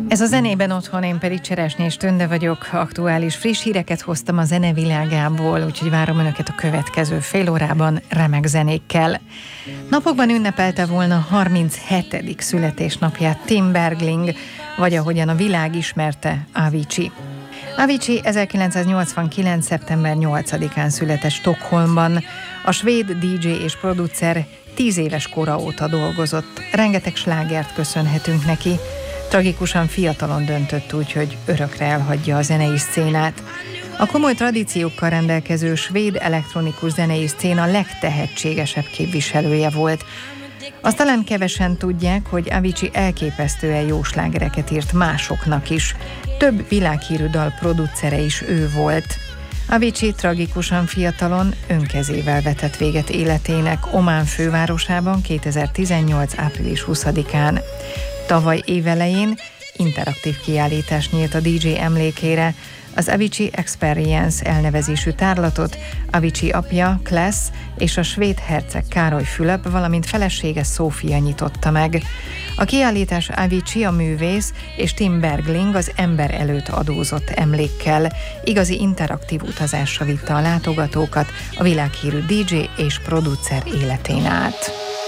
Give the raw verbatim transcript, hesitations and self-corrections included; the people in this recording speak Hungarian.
Ez a Zenében Otthon, én pedig Cseresnyés Tünde vagyok, aktuális friss híreket hoztam a zenevilágából, úgyhogy várom Önöket a következő fél órában remek zenékkel. Napokban ünnepelte volna harminchetedik születésnapját Tim Bergling, vagy ahogyan a világ ismerte, Avicii. Avicii ezerkilencszáznyolcvankilenc. szeptember nyolcadikán született Stockholmban. A svéd dé dzsé és producer tíz éves kora óta dolgozott. Rengeteg slágert köszönhetünk neki. Tragikusan fiatalon döntött úgy, hogy örökre elhagyja a zenei szcénát. A komoly tradíciókkal rendelkező svéd elektronikus zenei szcéna legtehetségesebb képviselője volt. Azt talán kevesen tudják, hogy Avicii elképesztően jó slágereket írt másoknak is. Több világhírű dal producere is ő volt. Avicii tragikusan fiatalon önkezével vetett véget életének Omán fővárosában kétezer-tizennyolc. április huszadikán. Tavaly évelején interaktív kiállítás nyílt a dé dzsé emlékére. Az Avicii Experience elnevezésű tárlatot Avicii apja, Claes és a svéd herceg Károly Fülöp, valamint felesége Szófia nyitotta meg. A kiállítás Avicii a művész és Tim Bergling az ember előtt adózott emlékkel. Igazi interaktív utazásra vitte a látogatókat a világhírű dé dzsé és producer életén át.